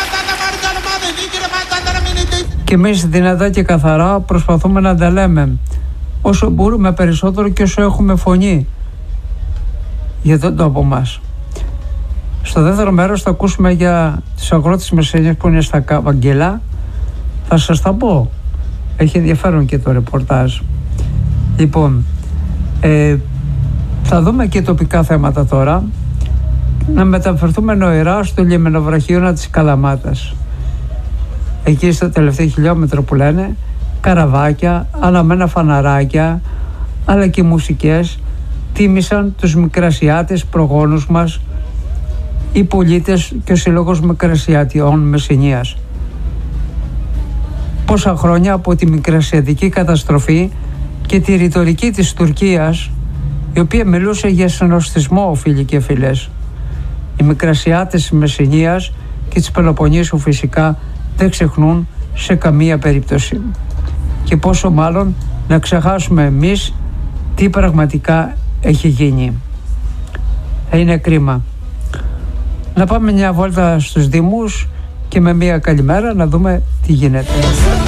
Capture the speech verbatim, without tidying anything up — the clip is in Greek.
Και εμείς δυνατά και καθαρά προσπαθούμε να τα λέμε όσο μπορούμε περισσότερο και όσο έχουμε φωνή για τον τόπο μας. Στο δεύτερο μέρος θα ακούσουμε για τις αγρότες Μεσσηνίας που είναι στα Βαγγέλα. Θα σας τα πω. Έχει ενδιαφέρον και το ρεπορτάζ. Λοιπόν, ε, θα δούμε και τοπικά θέματα τώρα. Να μεταφερθούμε νοερά στο λιμενοβραχίωνα της Καλαμάτας. Εκεί στο τελευταίο χιλιόμετρο που λένε, καραβάκια, αναμένα φαναράκια, αλλά και μουσικές τίμησαν τους μικρασιάτες προγόνους μας, οι πολίτες και ο Σύλλογος Μικρασιατιών Μεσσηνίας. Πόσα χρόνια από τη μικρασιατική καταστροφή και τη ρητορική της Τουρκίας, η οποία μιλούσε για συνοστισμό, φίλοι και φίλες. Οι μικρασιάτες της Μεσσηνίας και της Πελοποννήσου φυσικά δεν ξεχνούν σε καμία περίπτωση. Και πόσο μάλλον να ξεχάσουμε εμείς τι πραγματικά έχει γίνει. Είναι κρίμα. Να πάμε μια βόλτα στους Δήμους και με μια καλημέρα να δούμε τι γίνεται.